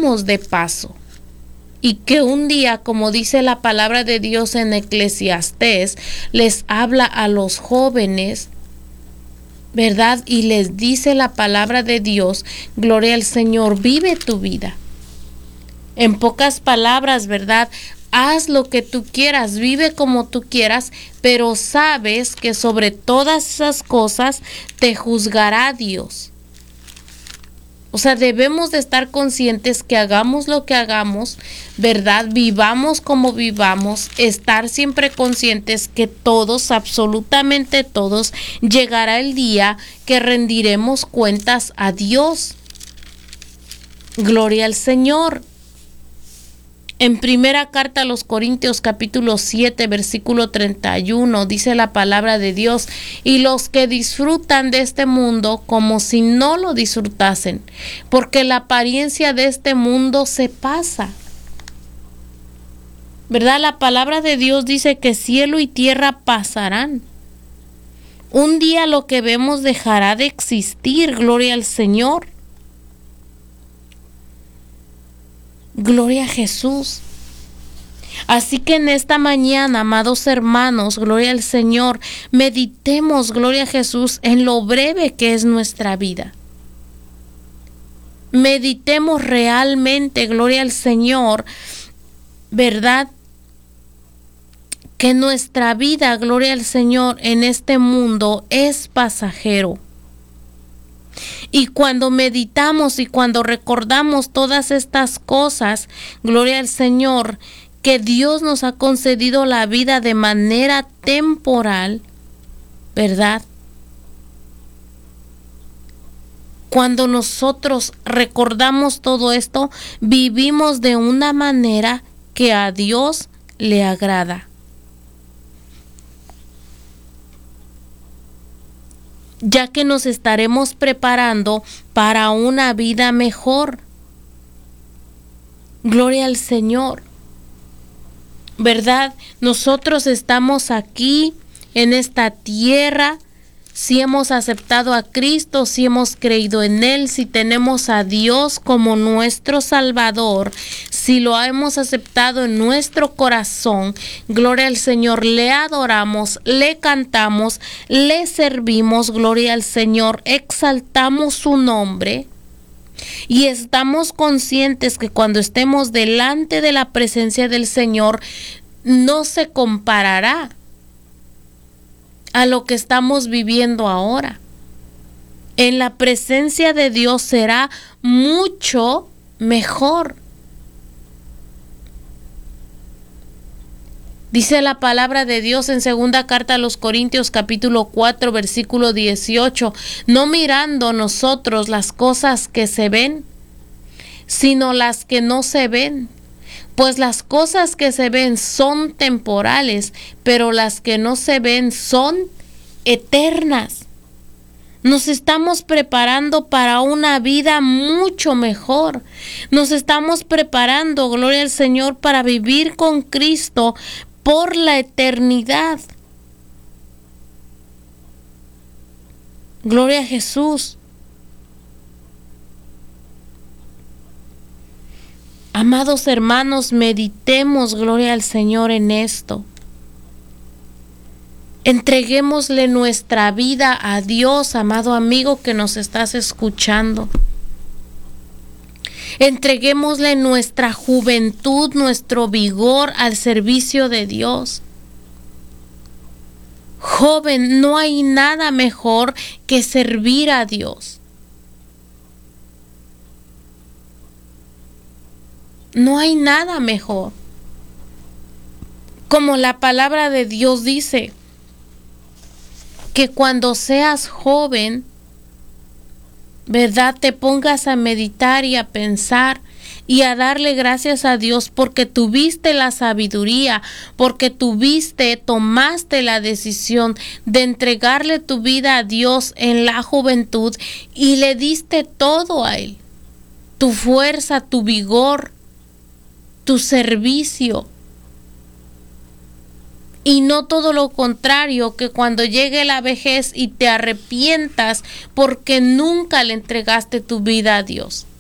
vayamos de paso. Y que un día, como dice la palabra de Dios en Eclesiastés, les habla a los jóvenes, ¿verdad? Y les dice la palabra de Dios, gloria al Señor, vive tu vida. En pocas palabras, ¿verdad? Haz lo que tú quieras, vive como tú quieras, pero sabes que sobre todas esas cosas te juzgará Dios. O sea, debemos de estar conscientes que hagamos lo que hagamos, ¿verdad? Vivamos como vivamos, estar siempre conscientes que todos, absolutamente todos, llegará el día que rendiremos cuentas a Dios. Gloria al Señor. En primera carta a los Corintios capítulo 7 versículo 31 dice la palabra de Dios: y los que disfrutan de este mundo como si no lo disfrutasen, porque la apariencia de este mundo se pasa. ¿Verdad? La palabra de Dios dice que cielo y tierra pasarán. Un día lo que vemos dejará de existir, gloria al Señor. Gloria a Jesús. Así que en esta mañana, amados hermanos, gloria al Señor, meditemos, gloria a Jesús, en lo breve que es nuestra vida. Meditemos realmente, gloria al Señor, ¿verdad? Que nuestra vida, gloria al Señor, en este mundo es pasajero. Y cuando meditamos y cuando recordamos todas estas cosas, gloria al Señor, que Dios nos ha concedido la vida de manera temporal, ¿verdad? Cuando nosotros recordamos todo esto, vivimos de una manera que a Dios le agrada. Ya que nos estaremos preparando para una vida mejor. Gloria al Señor. ¿Verdad? Nosotros estamos aquí en esta tierra, si hemos aceptado a Cristo, si hemos creído en Él, si tenemos a Dios como nuestro Salvador, si lo hemos aceptado en nuestro corazón, gloria al Señor, le adoramos, le cantamos, le servimos, gloria al Señor, exaltamos su nombre. Y estamos conscientes que cuando estemos delante de la presencia del Señor, no se comparará a lo que estamos viviendo ahora. En la presencia de Dios será mucho mejor. Dice la palabra de Dios en segunda carta a los Corintios capítulo 4 versículo 18, no mirando nosotros las cosas que se ven, sino las que no se ven. Pues las cosas que se ven son temporales, pero las que no se ven son eternas. Nos estamos preparando para una vida mucho mejor. Nos estamos preparando, gloria al Señor, para vivir con Cristo por la eternidad. Gloria a Jesús. Amados hermanos, meditemos, gloria al Señor, en esto. Entreguémosle nuestra vida a Dios, amado amigo que nos estás escuchando. Entreguémosle nuestra juventud, nuestro vigor al servicio de Dios. Joven, no hay nada mejor que servir a Dios. No hay nada mejor. Como la palabra de Dios dice, que cuando seas joven, ¿verdad?, te pongas a meditar y a pensar y a darle gracias a Dios porque tuviste la sabiduría, porque tomaste la decisión de entregarle tu vida a Dios en la juventud y le diste todo a Él, tu fuerza, tu vigor, tu servicio. Y no todo lo contrario, que cuando llegue la vejez y te arrepientas porque nunca le entregaste tu vida a Dios.